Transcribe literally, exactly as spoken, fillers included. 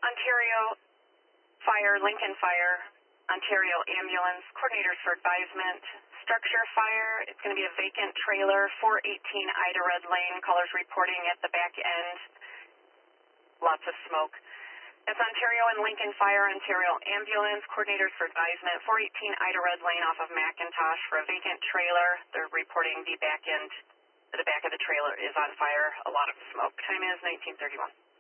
Ontario Fire, Lincoln Fire, Ontario Ambulance, coordinators for advisement. Structure fire, it's going to be a vacant trailer, four eighteen Ida Red Lane, callers reporting at the back end. Lots of smoke. That's Ontario and Lincoln Fire, Ontario Ambulance, coordinators for advisement, four eighteen Ida Red Lane off of McIntosh for a vacant trailer. They're reporting the back end, the back of the trailer is on fire, a lot of smoke. Time is nineteen thirty-one.